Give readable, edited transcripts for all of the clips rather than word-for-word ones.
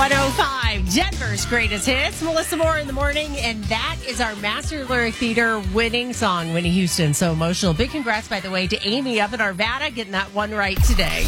105, Denver's greatest hits. Melissa Moore in the morning, and that is our Master Lyric Theater winning song, Whitney Houston. So emotional. Big congrats, by the way, to Amy up in Arvada getting that one right today.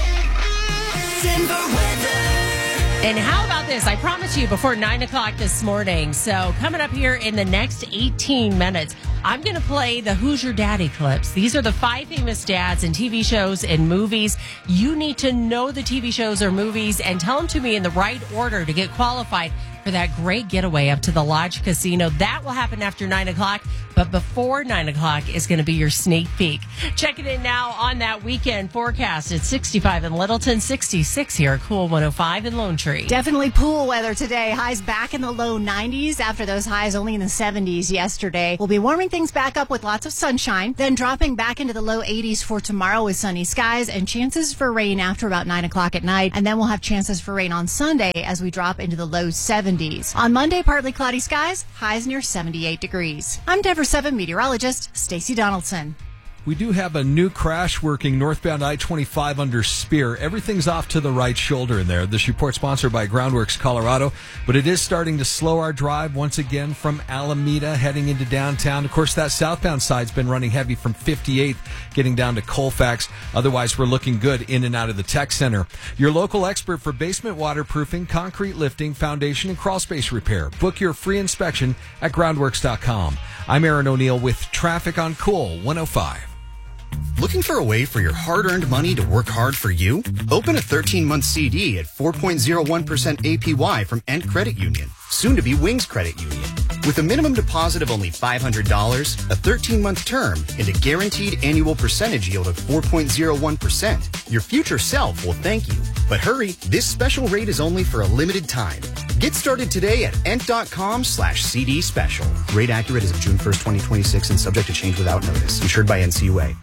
Denver weather. And how about this? I promised you before 9 o'clock this morning. So coming up here in the next 18 minutes, I'm going to play the Who's Your Daddy clips. These are the 5 famous dads in TV shows and movies. You need to know the TV shows or movies and tell them to me in the right order to get qualified for that great getaway up to the Lodge Casino. That will happen after 9 o'clock, but before 9 o'clock is going to be your sneak peek. Check it in now on that weekend forecast. It's 65 in Littleton, 66 here at Cool 105 in Lone Tree. Definitely pool weather today. Highs back in the low 90s after those highs only in the 70s yesterday. We'll be warming things back up with lots of sunshine, then dropping back into the low 80s for tomorrow with sunny skies and chances for rain after about 9 o'clock at night. And then we'll have chances for rain on Sunday as we drop into the low 70s. On Monday, partly cloudy skies, highs near 78 degrees. I'm Denver 7 meteorologist Stacey Donaldson. We do have a new crash working northbound I-25 under Spear. Everything's off to the right shoulder in there. This report sponsored by Groundworks Colorado, but it is starting to slow our drive once again from Alameda heading into downtown. Of course, that southbound side's been running heavy from 58th getting down to Colfax. Otherwise, we're looking good in and out of the tech center. Your local expert for basement waterproofing, concrete lifting, foundation, and crawl space repair. Book your free inspection at groundworks.com. I'm Aaron O'Neill with traffic on Cool 105. Looking for a way for your hard-earned money to work hard for you? Open a 13-month CD at 4.01% APY from Ent Credit Union, soon to be Wings Credit Union. With a minimum deposit of only $500, a 13-month term, and a guaranteed annual percentage yield of 4.01%, your future self will thank you. But hurry, this special rate is only for a limited time. Get started today at ent.com/CD special. Rate accurate as of June 1st, 2026 and subject to change without notice. Insured by NCUA.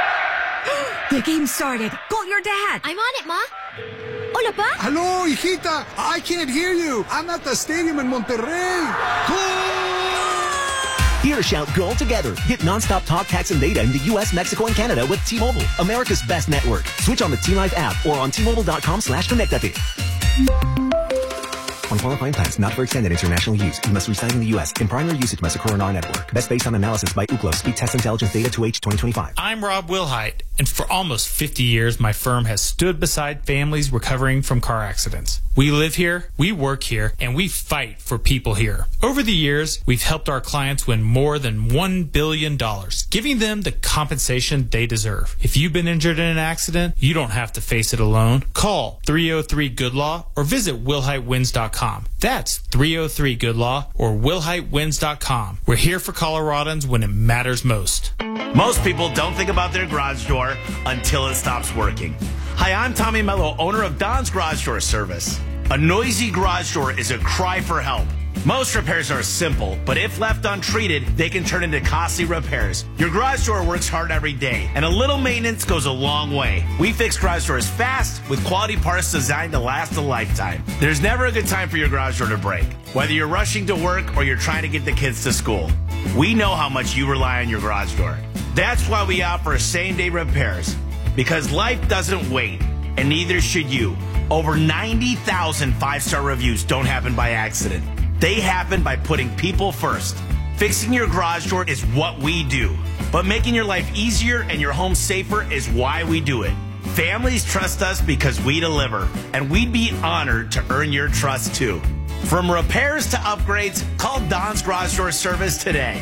The game started. Call your dad. I'm on it, Ma. Hola, Pa. Hello, hijita. I can't hear you. I'm at the stadium in Monterrey. Here, shout goal together. Get nonstop talk, text, and data in the U.S., Mexico, and Canada with T-Mobile, America's best network. Switch on the T-Live app or on T-Mobile.com/connectate. On qualifying plans, not for extended international use. You must reside in the U.S. In primary usage must occur on our network. Best based on analysis by Ookla. Speed Test Intelligence Data 2H 2025. I'm Rob Wilhite, and for almost 50 years, my firm has stood beside families recovering from car accidents. We live here, we work here, and we fight for people here. Over the years, we've helped our clients win more than $1 billion, giving them the compensation they deserve. If you've been injured in an accident, you don't have to face it alone. Call 303-GOOD-LAW or visit WillHiteWins.com. That's 303-GOOD-LAW or WillHiteWins.com. We're here for Coloradans when it matters most. Most people don't think about their garage door until it stops working. Hi, I'm Tommy Mello, owner of Don's Garage Door Service. A noisy garage door is a cry for help. Most repairs are simple, but if left untreated, they can turn into costly repairs. Your garage door works hard every day, and a little maintenance goes a long way. We fix garage doors fast with quality parts designed to last a lifetime. There's never a good time for your garage door to break. Whether you're rushing to work or you're trying to get the kids to school, we know how much you rely on your garage door. That's why we offer same-day repairs, because life doesn't wait, and neither should you. Over 90,000 five-star reviews don't happen by accident. They happen by putting people first. Fixing your garage door is what we do, but making your life easier and your home safer is why we do it. Families trust us because we deliver, and we'd be honored to earn your trust too. From repairs to upgrades, call Don's Garage Door Service today.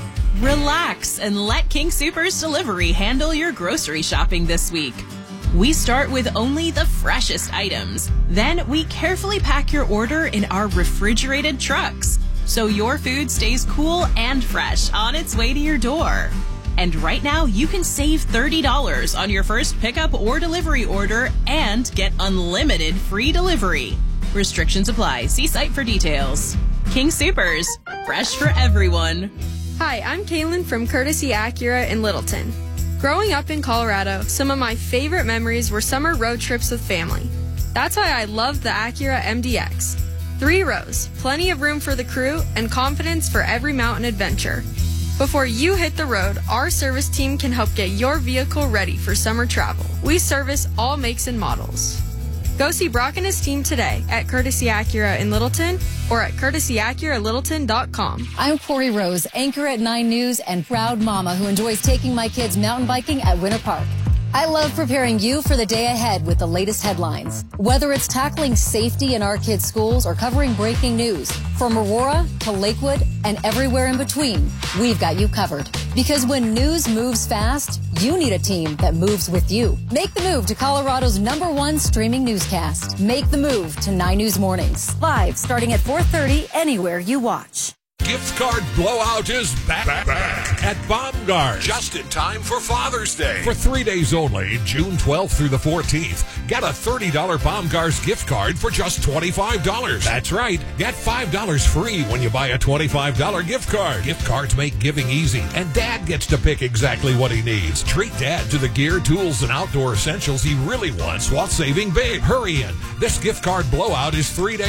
Relax and let King Soopers Delivery handle your grocery shopping this week. We start with only the freshest items. Then we carefully pack your order in our refrigerated trucks, so your food stays cool and fresh on its way to your door. And right now, you can save $30 on your first pickup or delivery order and get unlimited free delivery. Restrictions apply. See site for details. King Soopers, fresh for everyone. Hi, I'm Kaylin from Courtesy Acura in Littleton. Growing up in Colorado, some of my favorite memories were summer road trips with family. That's why I love the Acura MDX. 3 rows, plenty of room for the crew, and confidence for every mountain adventure. Before you hit the road, our service team can help get your vehicle ready for summer travel. We service all makes and models. Go see Brock and his team today at Courtesy Acura in Littleton or at courtesyacuralittleton.com. I'm Corey Rose, anchor at 9 News and proud mama who enjoys taking my kids mountain biking at Winter Park. I love preparing you for the day ahead with the latest headlines. Whether it's tackling safety in our kids' schools or covering breaking news, from Aurora to Lakewood and everywhere in between, we've got you covered. Because when news moves fast, you need a team that moves with you. Make the move to Colorado's #1 streaming newscast. Make the move to 9 News Mornings. Live starting at 4:30 anywhere you watch. Gift card blowout is back at Baumgart. Just in time for Father's Day. For 3 days only, June 12th through the 14th, get a $30 Baumgart's gift card for just $25. That's right. Get $5 free when you buy a $25 gift card. Gift cards make giving easy, and Dad gets to pick exactly what he needs. Treat Dad to the gear, tools, and outdoor essentials he really wants while saving big. Hurry in. This gift card blowout is 3 days